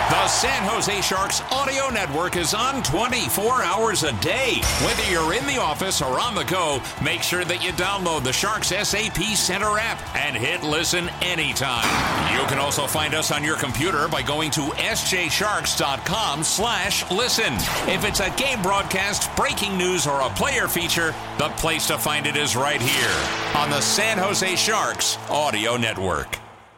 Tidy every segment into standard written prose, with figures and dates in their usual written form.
The San Jose Sharks audio network is on 24 hours a day. Whether you're in the office or on the go, make sure that you download the Sharks SAP Center app and hit listen anytime. You can also find us on your computer by going to sjsharks.com/listen. If it's a game broadcast, breaking news, or a player feature, the place to find it is right here on the San Jose Sharks audio network.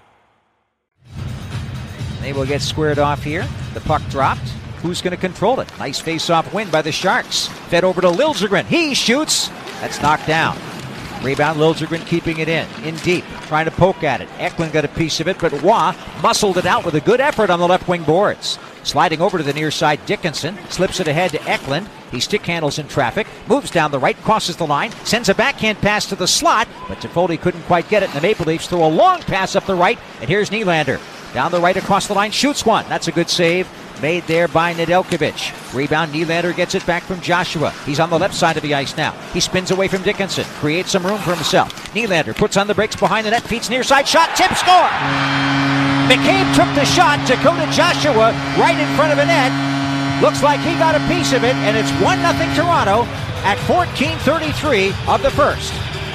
They will get squared off here. The puck dropped. Who's going to control it? Nice face-off win by the Sharks. Fed over to Liljegren. He shoots. That's knocked down. Rebound, Liljegren keeping it in deep, trying to poke at it. Eklund got a piece of it, but Waugh muscled it out with a good effort on the left wing boards. Sliding over to the near side, Dickinson slips it ahead to Eklund. He stick handles in traffic, moves down the right, crosses the line, sends a backhand pass to the slot, but Toffoli couldn't quite get it, and the Maple Leafs throw a long pass up the right, and here's Nylander. Down the right across the line, shoots one. That's a good save made there by Nedeljkovic. Rebound, Nylander gets it back from Joshua. He's on the left side of the ice now. He spins away from Dickinson, creates some room for himself. Nylander puts on the brakes behind the net, feeds near side, shot, tip, score! McCabe took the shot, Dakota Joshua right in front of the net. Looks like he got a piece of it, and it's 1-0 Toronto at 14:33 of the first.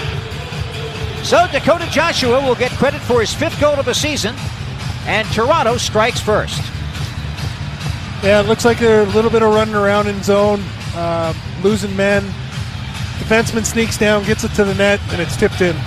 So Dakota Joshua will get credit for his 5th goal of the season, and Toronto strikes first. Yeah, it looks like they're a little bit of running around in zone, losing men. Defenseman sneaks down, gets it to the net, and it's tipped in.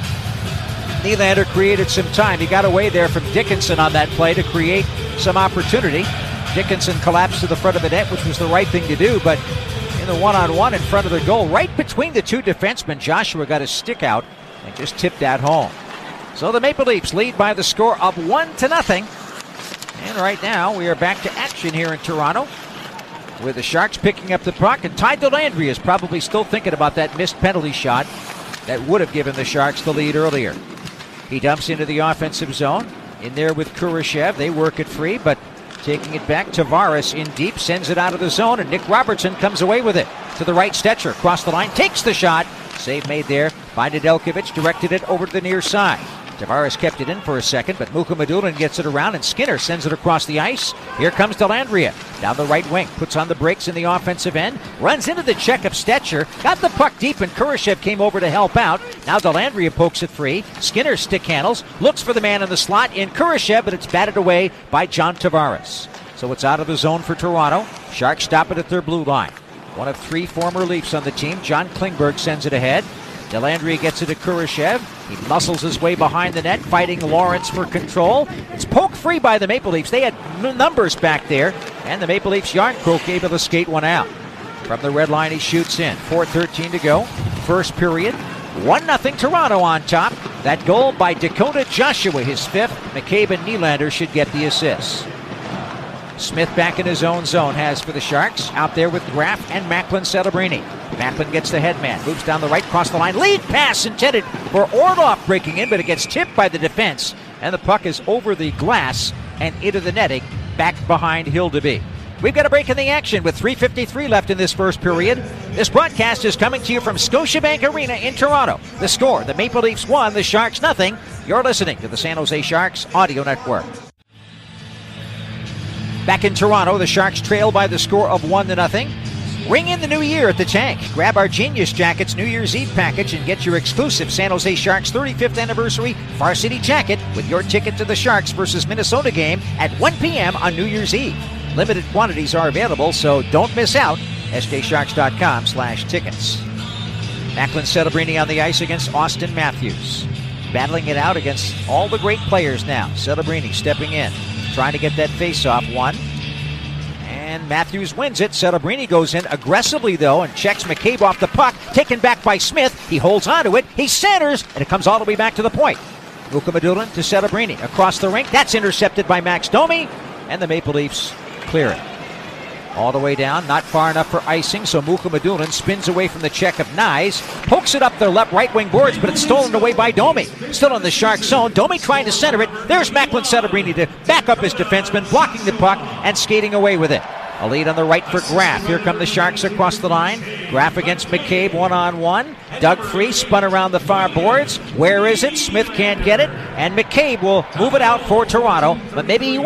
Nylander created some time. He got away there from Dickinson on that play to create some opportunity. Dickinson collapsed to the front of the net, which was the right thing to do, but in the one-on-one in front of the goal, right between the two defensemen, Joshua got his stick out and just tipped that home. So the Maple Leafs lead by the score of 1-0. And right now we are back to action here in Toronto with the Sharks picking up the puck, and Ty Dellandrea is probably still thinking about that missed penalty shot that would have given the Sharks the lead earlier. He dumps into the offensive zone. In there with Kurashev. They work it free, but taking it back, Tavares in deep, sends it out of the zone, and Nick Robertson comes away with it. To the right, Stetcher across the line, takes the shot. Save made there by Nedeljkovic, directed it over to the near side. Tavares kept it in for a second, but Mukhamadullin gets it around, and Skinner sends it across the ice. Here comes Dellandrea. Down the right wing, puts on the brakes in the offensive end, runs into the check of Stetcher, got the puck deep, and Kurashev came over to help out. Now Dellandrea pokes it free. Skinner stick handles, looks for the man in the slot in Kurashev, but it's batted away by John Tavares. So it's out of the zone for Toronto. Sharks stop it at their blue line. One of 3 former Leafs on the team. John Klingberg sends it ahead. Dellandrea gets it to Kurashev. He muscles his way behind the net, fighting Lawrence for control. It's poked free by the Maple Leafs. They had numbers back there, and the Maple Leafs Yarncroke able to skate one out. From the red line, he shoots in. 4:13 to go. First period. 1-0 Toronto on top. That goal by Dakota Joshua, his 5th. McCabe and Nylander should get the assists. Smith back in his own zone has for the Sharks. Out there with Graf and Macklin Celebrini. Macklin gets the headman, moves down the right, cross the line. Lead pass intended for Orlov breaking in, but it gets tipped by the defense. And the puck is over the glass and into the netting, back behind Hildeby. We've got a break in the action with 3:53 left in this first period. This broadcast is coming to you from Scotiabank Arena in Toronto. The score, the Maple Leafs 1, the Sharks 0. You're listening to the San Jose Sharks Audio Network. Back in Toronto, the Sharks trail by the score of 1-0. Ring in the new year at the Tank. Grab our Genius Jackets New Year's Eve package and get your exclusive San Jose Sharks 35th anniversary varsity jacket with your ticket to the Sharks versus Minnesota game at 1 p.m. on New Year's Eve. Limited quantities are available, so don't miss out. sjsharks.com/tickets. Macklin Celebrini on the ice against Austin Matthews. Battling it out against all the great players now. Celebrini stepping in, trying to get that face-off one. And Matthews wins it. Celebrini goes in aggressively, though, and checks McCabe off the puck. Taken back by Smith. He holds onto it. He centers, and it comes all the way back to the point. Mukhamadullin to Celebrini. Across the rink. That's intercepted by Max Domi, and the Maple Leafs clear it. All the way down, not far enough for icing, so Mukhamadullin spins away from the check of Nyes, pokes it up their left right wing boards, but it's stolen away by Domi. Still in the Shark zone, Domi trying to center it. There's Macklin Celebrini to back up his defenseman, blocking the puck and skating away with it. A lead on the right for Graf. Here come the Sharks across the line. Graf against McCabe, one-on-one. Dug free, spun around the far boards. Where is it? Smith can't get it, and McCabe will move it out for Toronto, but maybe he